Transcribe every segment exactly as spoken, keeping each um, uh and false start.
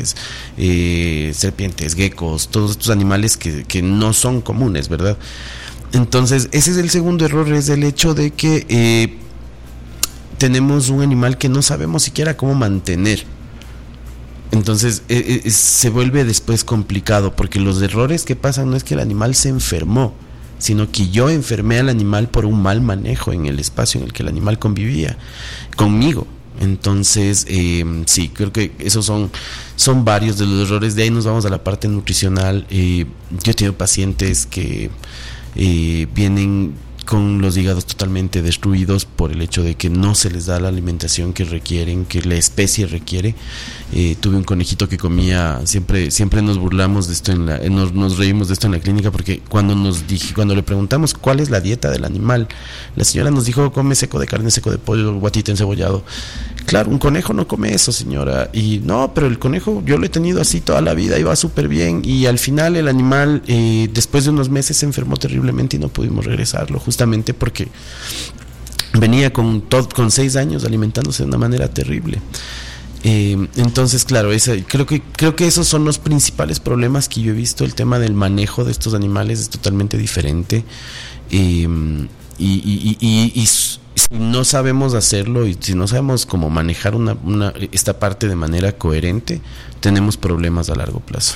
peces, eh, serpientes, geckos, todos estos animales que, que no son comunes, ¿verdad? Entonces, ese es el segundo error, es el hecho de que eh, tenemos un animal que no sabemos siquiera cómo mantener. Entonces eh, eh, se vuelve después complicado, porque los errores que pasan no es que el animal se enfermó, sino que yo enfermé al animal por un mal manejo en el espacio en el que el animal convivía conmigo. Entonces eh, sí, creo que esos son, son varios de los errores. De ahí nos vamos a la parte nutricional. eh, yo he tenido pacientes que eh, vienen con los hígados totalmente destruidos por el hecho de que no se les da la alimentación que requieren, que la especie requiere. Eh, tuve un conejito que comía, siempre siempre nos burlamos de esto, en la, nos, nos reímos de esto en la clínica, porque cuando nos dije, cuando le preguntamos cuál es la dieta del animal, la señora nos dijo: come seco de carne, seco de pollo, guatita encebollado. Claro, un conejo no come eso, señora. Y no, pero el conejo yo lo he tenido así toda la vida, iba súper bien, y al final el animal eh, después de unos meses se enfermó terriblemente y no pudimos regresarlo, justamente porque venía con todo, con seis años alimentándose de una manera terrible. Eh, entonces, claro, esa, creo que creo que esos son los principales problemas que yo he visto. El tema del manejo de estos animales es totalmente diferente. Eh, y, y, y, y, y si no sabemos hacerlo, y si no sabemos cómo manejar una, una, esta parte de manera coherente, tenemos problemas a largo plazo.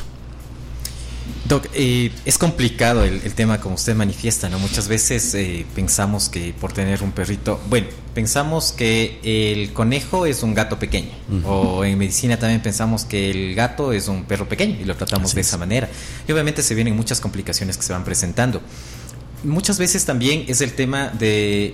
Doc, eh, es complicado el, el tema, como usted manifiesta, ¿no? Muchas veces eh, pensamos que por tener un perrito, bueno, pensamos que el conejo es un gato pequeño, uh-huh. o en medicina también pensamos que el gato es un perro pequeño y lo tratamos Así de es. esa manera. Y obviamente se vienen muchas complicaciones que se van presentando. Muchas veces también es el tema de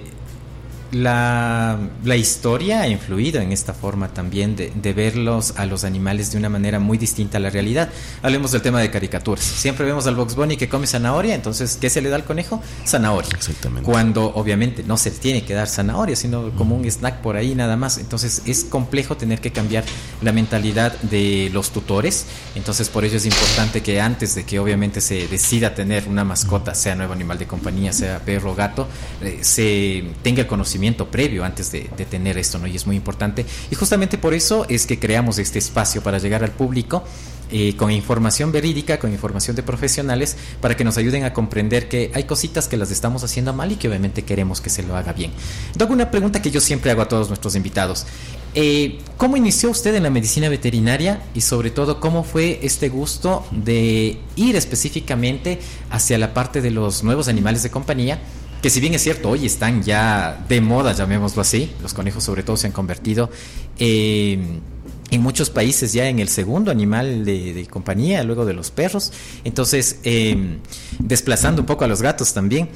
La, la historia ha influido en esta forma también de, de verlos a los animales de una manera muy distinta a la realidad. Hablemos del tema de caricaturas. Siempre vemos al Bugs Bunny que come zanahoria, entonces ¿qué se le da al conejo? Zanahoria. Exactamente. Cuando obviamente no se le tiene que dar zanahoria, sino como un snack por ahí nada más. Entonces es complejo tener que cambiar la mentalidad de los tutores. Entonces por ello es importante que antes de que obviamente se decida tener una mascota, sea nuevo animal de compañía, sea perro o gato, eh, se tenga el conocimiento previo antes de, de tener esto, ¿no? Y es muy importante, y justamente por eso es que creamos este espacio para llegar al público eh, con información verídica, con información de profesionales, para que nos ayuden a comprender que hay cositas que las estamos haciendo mal y que obviamente queremos que se lo haga bien. Doc, una pregunta que yo siempre hago a todos nuestros invitados: eh, ¿cómo inició usted en la medicina veterinaria, y sobre todo cómo fue este gusto de ir específicamente hacia la parte de los nuevos animales de compañía? Que si bien es cierto, hoy están ya de moda, llamémoslo así, los conejos sobre todo se han convertido eh, en muchos países ya en el segundo animal de, de compañía, luego de los perros, entonces eh, desplazando un poco a los gatos también.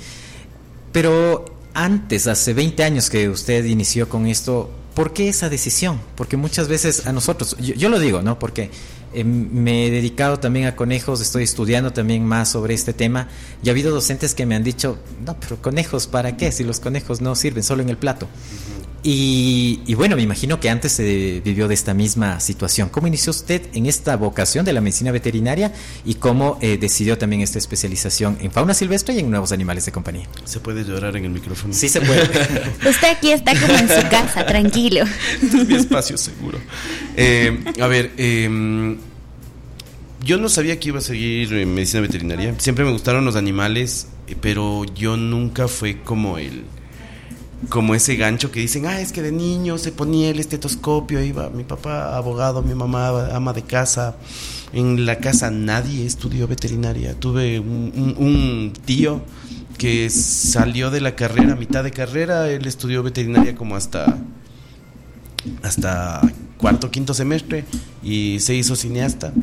Pero antes, hace veinte años que usted inició con esto, ¿por qué esa decisión? Porque muchas veces a nosotros, yo, yo lo digo, ¿no? Porque eh, me he dedicado también a conejos, estoy estudiando también más sobre este tema, y ha habido docentes que me han dicho: no, pero conejos, ¿para qué? Si los conejos no sirven, solo en el plato. Uh-huh. Y, y bueno, me imagino que antes se vivió de esta misma situación. ¿Cómo inició usted en esta vocación de la medicina veterinaria y cómo eh, decidió también esta especialización en fauna silvestre y en nuevos animales de compañía? ¿Se puede llorar en el micrófono? Sí, se puede. Usted aquí está como en su casa, tranquilo. Este es mi espacio seguro. Eh, a ver, eh, yo no sabía que iba a seguir en medicina veterinaria. Siempre me gustaron los animales, pero yo nunca fue como el... como ese gancho que dicen: ah, es que de niño se ponía el estetoscopio, iba mi papá abogado, mi mamá ama de casa. En la casa nadie estudió veterinaria. Tuve un, un, un tío que salió de la carrera, a mitad de carrera, él estudió veterinaria como hasta hasta cuarto, quinto semestre, y se hizo cineasta.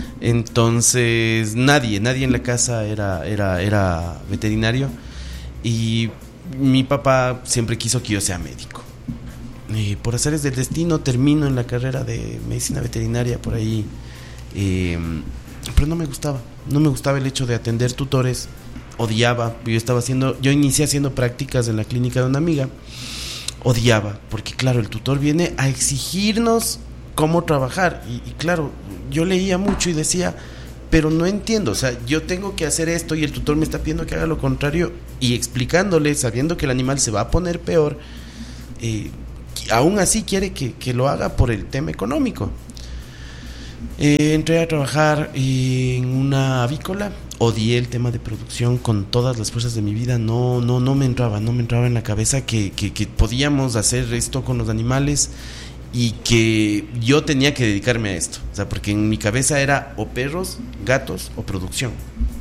Entonces nadie, nadie en la casa era, era, era veterinario, y mi papá siempre quiso que yo sea médico. Y por azares del destino termino en la carrera de medicina veterinaria por ahí, eh, pero no me gustaba, no me gustaba el hecho de atender tutores, odiaba. Yo estaba haciendo, yo inicié haciendo prácticas en la clínica de una amiga, odiaba, porque claro, el tutor viene a exigirnos cómo trabajar, y, y claro, yo leía mucho y decía: pero no entiendo, o sea, yo tengo que hacer esto y el tutor me está pidiendo que haga lo contrario, y explicándole, sabiendo que el animal se va a poner peor, eh, aún así quiere que, que lo haga por el tema económico. Eh, entré a trabajar en una avícola. Odié el tema de producción con todas las fuerzas de mi vida. No, no, no me entraba, no me entraba en la cabeza que, que, que podíamos hacer esto con los animales y que yo tenía que dedicarme a esto. O sea, porque en mi cabeza era o perros, gatos o producción.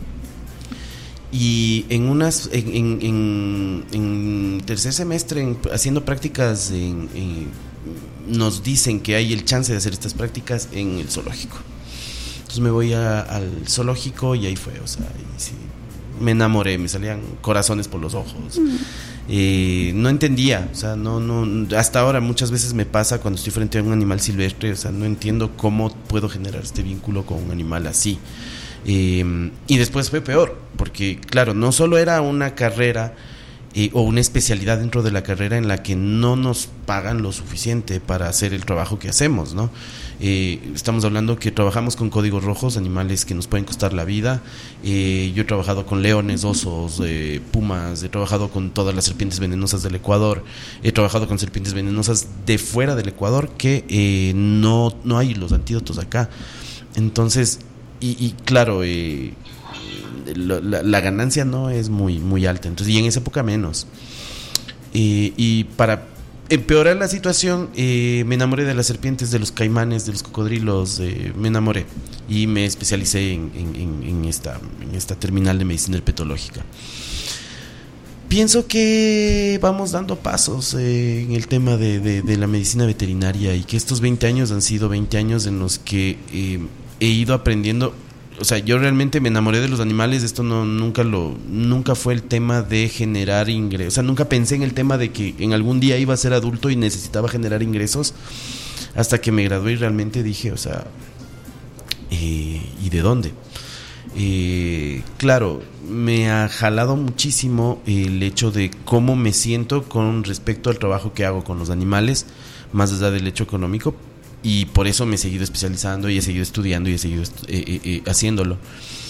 Y en unas en, en, en, en tercer semestre, en, haciendo prácticas, en, en, nos dicen que hay el chance de hacer estas prácticas en el zoológico. Entonces me voy a, al zoológico y ahí fue, o sea, y sí, me enamoré, me salían corazones por los ojos. Mm. Eh, no entendía, o sea, no, no, hasta ahora muchas veces me pasa cuando estoy frente a un animal silvestre, o sea, no entiendo cómo puedo generar este vínculo con un animal así. Eh, y después fue peor, porque claro, no solo era una carrera eh, o una especialidad dentro de la carrera en la que no nos pagan lo suficiente para hacer el trabajo que hacemos, ¿no? Eh, estamos hablando que trabajamos con códigos rojos, animales que nos pueden costar la vida. Eh, yo he trabajado con leones, osos, eh, pumas, he trabajado con todas las serpientes venenosas del Ecuador, he trabajado con serpientes venenosas de fuera del Ecuador que eh, no, no hay los antídotos acá. Entonces, y, y claro, eh, la, la, la ganancia no es muy, muy alta, entonces, y en esa época menos. Eh, y para empeorar la situación, eh, me enamoré de las serpientes, de los caimanes, de los cocodrilos, eh, me enamoré y me especialicé en, en, en, en, esta, en esta terminal de medicina herpetológica. Pienso que vamos dando pasos eh, en el tema de, de, de la medicina veterinaria y que estos veinte años han sido veinte años en los que eh, he ido aprendiendo. O sea, yo realmente me enamoré de los animales. Esto no nunca lo nunca fue el tema de generar ingresos. O sea, nunca pensé en el tema de que en algún día iba a ser adulto y necesitaba generar ingresos, hasta que me gradué y realmente dije, o sea, eh, ¿y de dónde? Eh, claro, me ha jalado muchísimo el hecho de cómo me siento con respecto al trabajo que hago con los animales, más allá del hecho económico. Y por eso me he seguido especializando y he seguido estudiando y he seguido estu- eh, eh, eh, haciéndolo.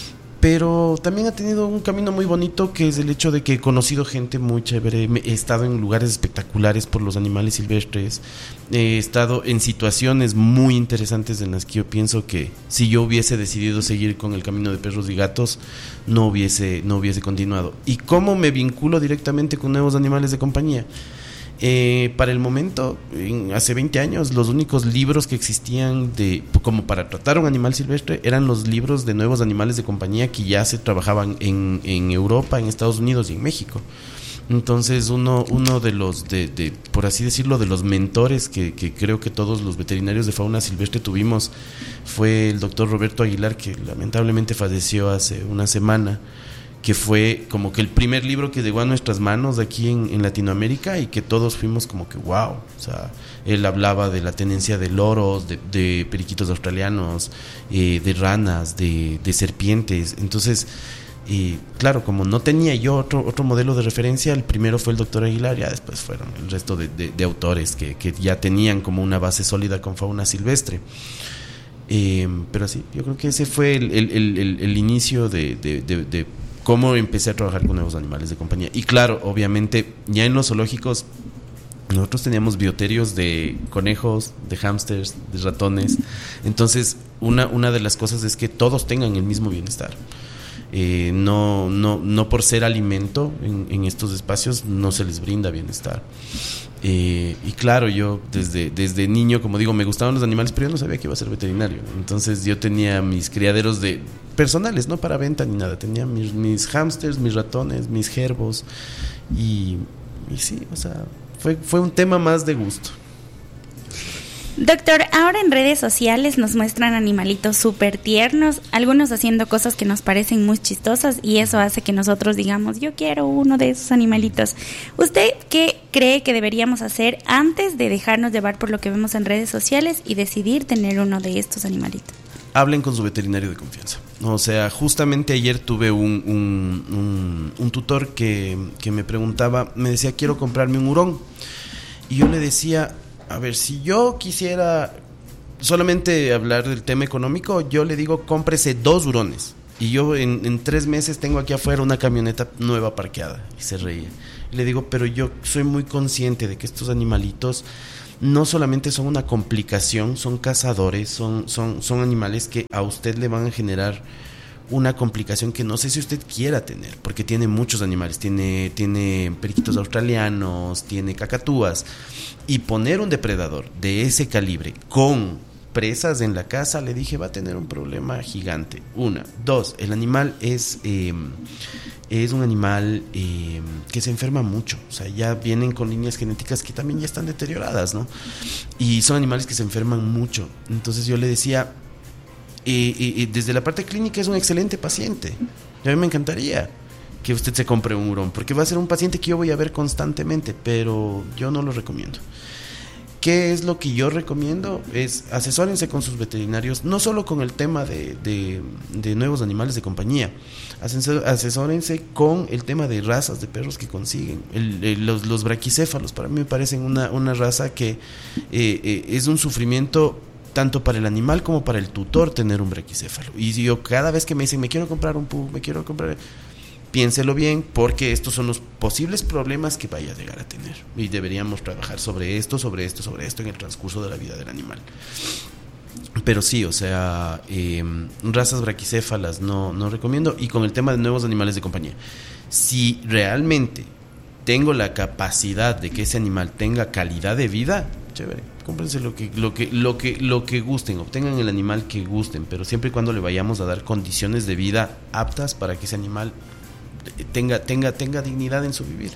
Pero también ha tenido un camino muy bonito, que es el hecho de que he conocido gente muy chévere. He estado en lugares espectaculares por los animales silvestres. He estado en situaciones muy interesantes en las que yo pienso que si yo hubiese decidido seguir con el camino de perros y gatos, no hubiese, no hubiese continuado. ¿Y cómo me vinculo directamente con nuevos animales de compañía? Eh, para el momento, en, hace veinte años, los únicos libros que existían de como para tratar a un animal silvestre eran los libros de nuevos animales de compañía que ya se trabajaban en, en Europa, en Estados Unidos y en México. Entonces uno, uno de los, de, de, por así decirlo, de los mentores que, que creo que todos los veterinarios de fauna silvestre tuvimos fue el doctor Roberto Aguilar, que lamentablemente falleció hace una semana, que fue como que el primer libro que llegó a nuestras manos aquí en, en Latinoamérica, y que todos fuimos como que wow. O sea, él hablaba de la tenencia de loros, de, de periquitos australianos, eh, de ranas, de, de serpientes. Entonces, eh, claro, como no tenía yo otro, otro modelo de referencia, el primero fue el doctor Aguilar, ya después fueron el resto de, de, de autores que, que ya tenían como una base sólida con fauna silvestre. Eh, pero sí, yo creo que ese fue el, el, el, el, el inicio de, de, de, de cómo empecé a trabajar con nuevos animales de compañía. Y claro, obviamente, ya en los zoológicos nosotros teníamos bioterios de conejos, de hámsters, de ratones. Entonces, una, una de las cosas es que todos tengan el mismo bienestar. Eh, no, no, no por ser alimento en, en estos espacios no se les brinda bienestar. Eh, y claro, yo desde, desde niño, como digo, me gustaban los animales, pero yo no sabía que iba a ser veterinario. Entonces yo tenía mis criaderos de personales, no para venta ni nada. Tenía mis, mis hámsters, mis ratones, mis jerbos. Y, y sí, o sea, fue, fue un tema más de gusto. Doctor, ahora en redes sociales nos muestran animalitos súper tiernos, algunos haciendo cosas que nos parecen muy chistosas, y eso hace que nosotros digamos, yo quiero uno de esos animalitos. ¿Usted qué cree que deberíamos hacer antes de dejarnos llevar por lo que vemos en redes sociales y decidir tener uno de estos animalitos? Hablen con su veterinario de confianza. O sea, justamente ayer tuve un, un, un, un tutor que, que me preguntaba, me decía, quiero comprarme un hurón. Y yo le decía, a ver, si yo quisiera solamente hablar del tema económico, yo le digo, cómprese dos hurones. Y yo en, en tres meses tengo aquí afuera una camioneta nueva parqueada. Y se reía. Y le digo, pero yo soy muy consciente de que estos animalitos no solamente son una complicación, son cazadores, son, son, son animales que a usted le van a generar una complicación que no sé si usted quiera tener, porque tiene muchos animales, tiene, tiene periquitos australianos, tiene cacatúas, y poner un depredador de ese calibre con presas en la casa, le dije, va a tener un problema gigante. Una, dos, el animal es eh, es un animal eh, que se enferma mucho, o sea, ya vienen con líneas genéticas que también ya están deterioradas, ¿no? Y son animales que se enferman mucho. Entonces yo le decía, eh, eh, desde la parte clínica es un excelente paciente, y a mí me encantaría que usted se compre un hurón, porque va a ser un paciente que yo voy a ver constantemente, pero yo no lo recomiendo. ¿Qué es lo que yo recomiendo? Es asesórense con sus veterinarios, no solo con el tema de, de, de nuevos animales de compañía, asesórense con el tema de razas de perros que consiguen. El, el, los, los braquicéfalos para mí me parecen una, una raza que eh, eh, es un sufrimiento tanto para el animal como para el tutor tener un braquicéfalo. Y yo cada vez que me dicen, me quiero comprar un pug, me quiero comprar... piénselo bien, porque estos son los posibles problemas que vaya a llegar a tener, y deberíamos trabajar sobre esto, sobre esto, sobre esto en el transcurso de la vida del animal. Pero sí, o sea, eh, razas braquicéfalas no, no recomiendo. Y con el tema de nuevos animales de compañía, si realmente tengo la capacidad de que ese animal tenga calidad de vida, chévere, cómprense lo que, lo que, lo que, lo que gusten, obtengan el animal que gusten, pero siempre y cuando le vayamos a dar condiciones de vida aptas para que ese animal tenga, tenga, tenga dignidad en su vivir.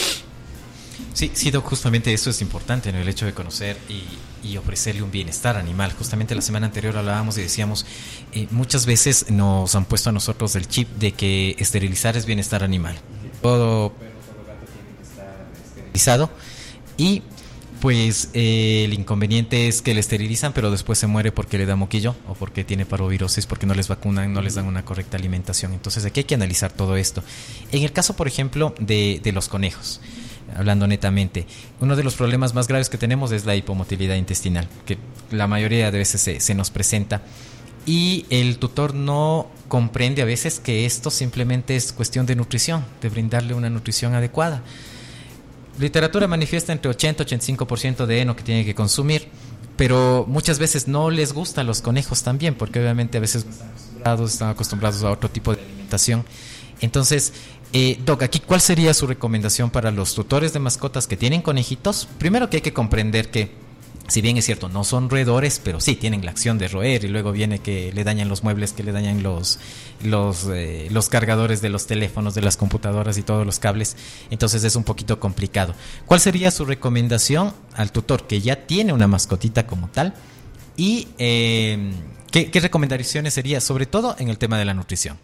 Sí, sí, Doc, justamente eso es importante, ¿no? El hecho de conocer y, y ofrecerle un bienestar animal. Justamente la semana anterior hablábamos y decíamos, eh, muchas veces nos han puesto a nosotros el chip de que esterilizar es bienestar animal. Todo perro, todo gato tiene que estar esterilizado, y pues eh, el inconveniente es que le esterilizan, pero después se muere porque le da moquillo o porque tiene parvovirosis, porque no les vacunan, no les dan una correcta alimentación. Entonces aquí hay que analizar todo esto. En el caso, por ejemplo, de, de los conejos, hablando netamente, uno de los problemas más graves que tenemos es la hipomotilidad intestinal, que la mayoría de veces se, se nos presenta, y el tutor no comprende a veces que esto simplemente es cuestión de nutrición, de brindarle una nutrición adecuada. Literatura manifiesta entre ochenta y ochenta y cinco por ciento de heno que tiene que consumir, pero muchas veces no les gusta a los conejos también, porque obviamente a veces están acostumbrados, están acostumbrados a otro tipo de alimentación. Entonces, eh, Doc, aquí, ¿cuál sería su recomendación para los tutores de mascotas que tienen conejitos? Primero que hay que comprender que, si bien es cierto, no son roedores, pero sí tienen la acción de roer, y luego viene que le dañan los muebles, que le dañan los los eh, los cargadores de los teléfonos, de las computadoras y todos los cables. Entonces es un poquito complicado. ¿Cuál sería su recomendación al tutor que ya tiene una mascotita como tal? Y eh, ¿qué, qué recomendaciones sería, sobre todo en el tema de la nutrición?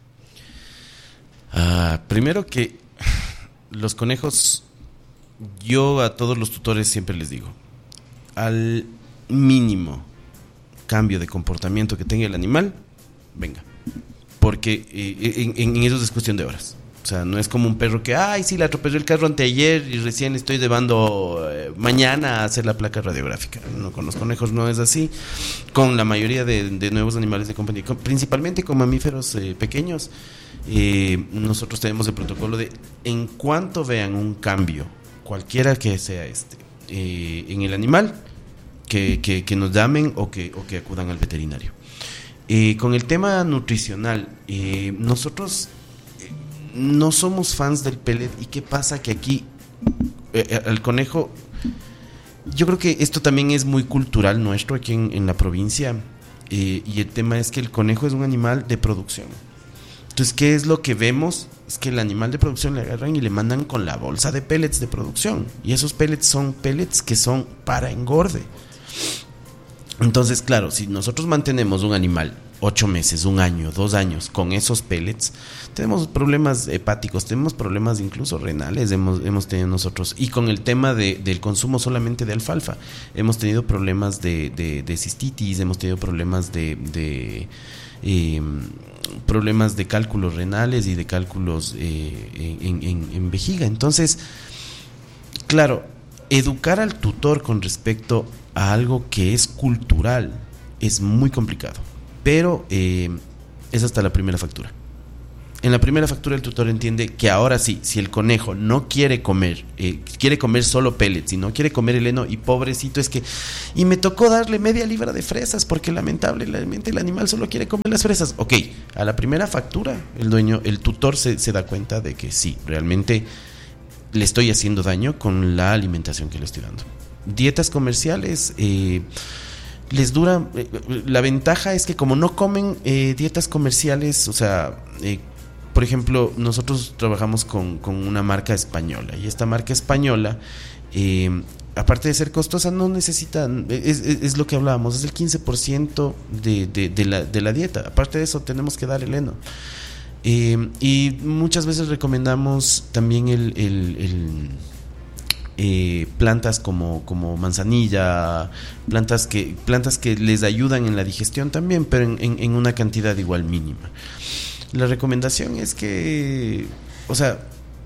Ah, primero que los conejos, yo a todos los tutores siempre les digo, al mínimo cambio de comportamiento que tenga el animal, venga, porque eh, en, en eso es cuestión de horas. O sea, no es como un perro que, ay, sí, le atropelló el carro anteayer y recién le estoy llevando eh, mañana a hacer la placa radiográfica. No, con los conejos no es así. Con la mayoría de, de nuevos animales de compañía, con, principalmente con mamíferos eh, pequeños, eh, nosotros tenemos el protocolo de, en cuanto vean un cambio, cualquiera que sea este, eh, en el animal, que, que, que nos llamen o que, o que acudan al veterinario. Eh, con el tema nutricional, eh, nosotros no somos fans del pellet. ¿Y qué pasa? Que aquí eh, el conejo, yo creo que esto también es muy cultural nuestro aquí en, en la provincia, eh, y el tema es que el conejo es un animal de producción. Entonces, ¿qué es lo que vemos? Es que el animal de producción le agarran y le mandan con la bolsa de pellets de producción, y esos pellets son pellets que son para engorde. Entonces, claro, si nosotros mantenemos un animal ocho meses, un año, dos años con esos pellets, tenemos problemas hepáticos, tenemos problemas incluso renales, hemos, hemos tenido nosotros. Y con el tema de, del consumo solamente de alfalfa, hemos tenido problemas de, de, de cistitis, hemos tenido problemas de, de eh, problemas de cálculos renales y de cálculos eh, en, en, en vejiga. Entonces, claro, educar al tutor con respecto a algo que es cultural es muy complicado, pero eh, es hasta la primera factura. En la primera factura el tutor entiende que ahora sí, si el conejo no quiere comer, eh, quiere comer solo pellets y no quiere comer el heno, y pobrecito es que, y me tocó darle media libra de fresas porque lamentablemente el animal solo quiere comer las fresas. Ok, a la primera factura el dueño, el tutor se, se da cuenta de que sí, realmente le estoy haciendo daño con la alimentación que le estoy dando. Dietas comerciales, eh, les dura, eh, la ventaja es que como no comen eh, dietas comerciales, o sea, eh, por ejemplo, nosotros trabajamos con, con una marca española, y esta marca española, eh, aparte de ser costosa, no necesita, es, es, es lo que hablábamos, es el quince por ciento de, de, de, la, de la dieta. Aparte de eso, tenemos que dar el heno. Eh, y muchas veces recomendamos también el, el, el eh, plantas como, como manzanilla, plantas que, plantas que les ayudan en la digestión también, pero en, en, en una cantidad igual mínima. La recomendación es que, o sea,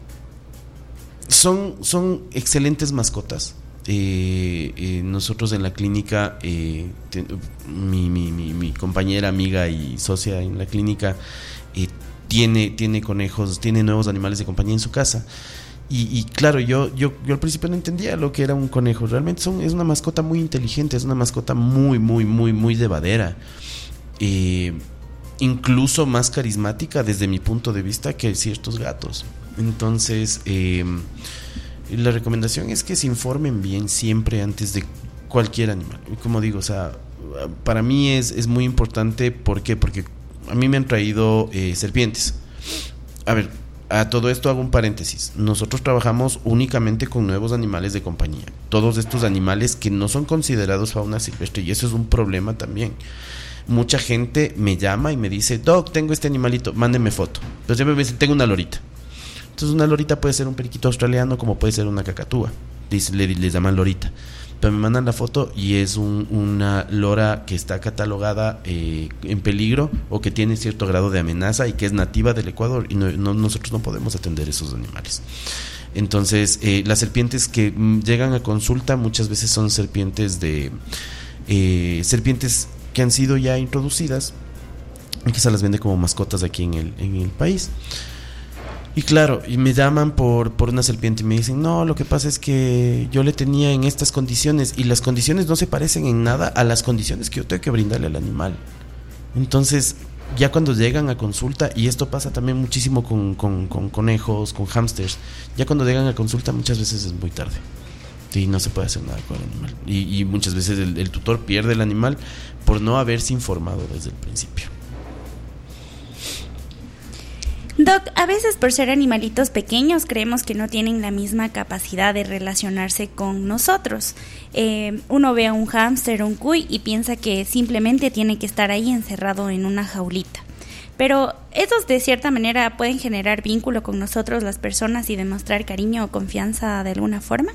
son, son excelentes mascotas. Eh, eh, nosotros en la clínica, eh, te, mi, mi, mi, mi compañera, amiga y socia en la clínica, eh, tiene, tiene conejos, tiene nuevos animales de compañía en su casa. Y, y claro, yo, yo, yo al principio no entendía lo que era un conejo. Realmente son, es una mascota muy inteligente, es una mascota muy, muy, muy, muy llevadera. Eh, incluso más carismática desde mi punto de vista que ciertos gatos. Entonces, eh, la recomendación es que se informen bien siempre antes de cualquier animal. Como digo, o sea, para mí es, es muy importante. ¿Por qué? Porque a mí me han traído eh, serpientes. A ver, a todo esto hago un paréntesis. Nosotros trabajamos únicamente con nuevos animales de compañía. Todos estos animales que no son considerados fauna silvestre, y eso es un problema también. Mucha gente me llama y me dice: Doc, tengo este animalito, mándeme foto. Pero siempre me dicen: tengo una lorita. Entonces una lorita puede ser un periquito australiano, como puede ser una cacatúa. Les, les, les llaman lorita. Pero me mandan la foto y es un, una lora que está catalogada eh, en peligro, o que tiene cierto grado de amenaza y que es nativa del Ecuador, y no, no, nosotros no podemos atender esos animales. Entonces eh, las serpientes que mm, llegan a consulta muchas veces son serpientes de eh, serpientes que han sido ya introducidas y que se las vende como mascotas aquí en el, en el país. Y claro, y me llaman por, por una serpiente y me dicen: no, lo que pasa es que yo le tenía en estas condiciones, y las condiciones no se parecen en nada a las condiciones que yo tengo que brindarle al animal. Entonces, ya cuando llegan a consulta, y esto pasa también muchísimo con, con, con conejos, con hámsters, ya cuando llegan a consulta muchas veces es muy tarde y no se puede hacer nada con el animal. Y, y muchas veces el, el tutor pierde el animal por no haberse informado desde el principio. Doc, a veces por ser animalitos pequeños creemos que no tienen la misma capacidad de relacionarse con nosotros. Eh, uno ve a un hámster o un cuy y piensa que simplemente tiene que estar ahí encerrado en una jaulita. Pero esos de cierta manera pueden generar vínculo con nosotros las personas y demostrar cariño o confianza de alguna forma.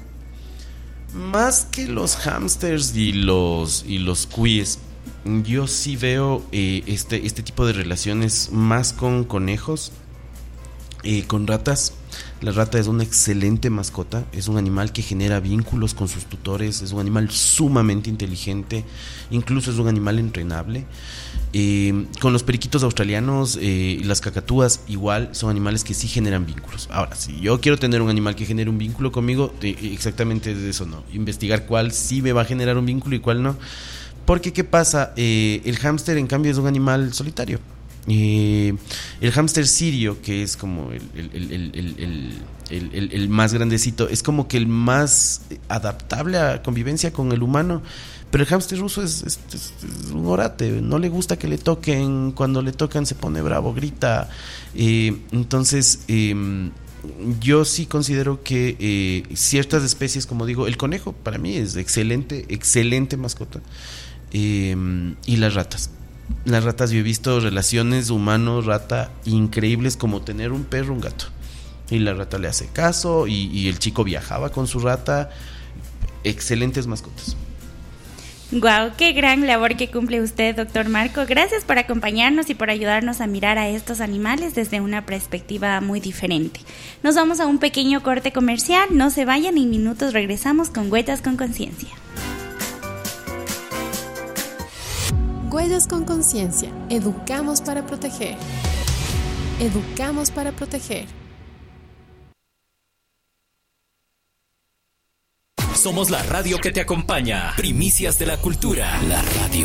Más que los hámsters y los, y los cuyes, yo sí veo eh, este, este tipo de relaciones más con conejos. Eh, con ratas. La rata es una excelente mascota, es un animal que genera vínculos con sus tutores, es un animal sumamente inteligente, incluso es un animal entrenable. Eh, con los periquitos australianos y eh, las cacatúas igual, son animales que sí generan vínculos. Ahora, si yo quiero tener un animal que genere un vínculo conmigo, eh, exactamente de eso no, investigar cuál sí me va a generar un vínculo y cuál no. Porque ¿qué pasa? Eh, el hámster en cambio es un animal solitario. Eh, el hámster sirio, que es como el, el, el, el, el, el, el, el más grandecito, es como que el más adaptable a convivencia con el humano. Pero el hámster ruso es, es, es, es un orate, no le gusta que le toquen, cuando le tocan se pone bravo, grita. Eh, entonces eh, yo sí considero que eh, ciertas especies, como digo, el conejo para mí es excelente, excelente mascota. Eh, y las ratas Las ratas, yo he visto relaciones humano-rata increíbles, como tener un perro, un gato, y la rata le hace caso, y, y el chico viajaba con su rata. Excelentes mascotas. Guau, qué gran labor que cumple usted, doctor Marco. Gracias por acompañarnos y por ayudarnos a mirar a estos animales desde una perspectiva muy diferente. Nos vamos a un pequeño corte comercial, no se vayan, en minutos regresamos con Huellas con Conciencia. Huellas con Conciencia, educamos para proteger. Educamos para proteger. Somos la radio que te acompaña. Primicias de la cultura. La radio.